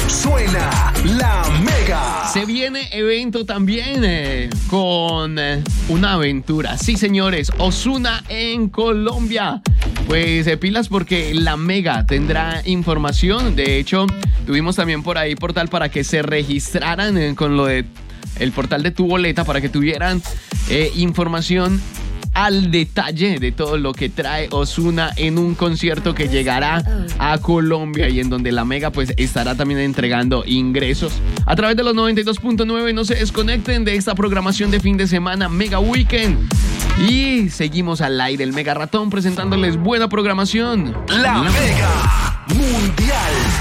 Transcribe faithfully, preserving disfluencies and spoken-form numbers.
Suena la Mega. Se viene evento también eh, con eh, una aventura. Sí, señores, Ozuna en Colombia. Pues eh, pilas porque la Mega tendrá información. De hecho, tuvimos también por ahí portal para que se registraran eh, con lo de el portal de Tu Boleta para que tuvieran eh, información al detalle de todo lo que trae Ozuna en un concierto que llegará a Colombia y en donde la Mega pues estará también entregando ingresos a través de los noventa y dos punto nueve. No se desconecten de esta programación de fin de semana Mega Weekend y seguimos al aire, el Mega Ratón presentándoles buena programación. La Mega Mundial.